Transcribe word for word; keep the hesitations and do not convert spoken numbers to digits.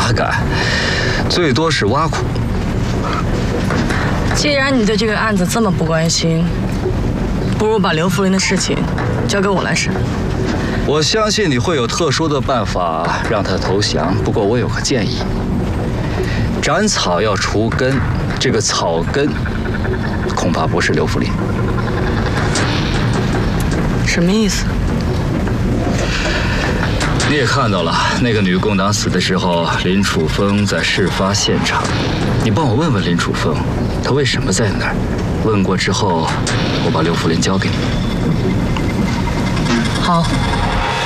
哪敢，最多是挖苦。 既然你对这个案子这么不关心，不如把刘福林的事情交给我来审。 我相信你会有特殊的办法让他投降，不过我有个建议：斩草要除根，这个草根恐怕不是刘福林。 什么意思？ 你也看到了，那个女共党死的时候，林楚风在事发现场。你帮我问问林楚风，他为什么在那儿？问过之后，我把刘福林交给你。 好。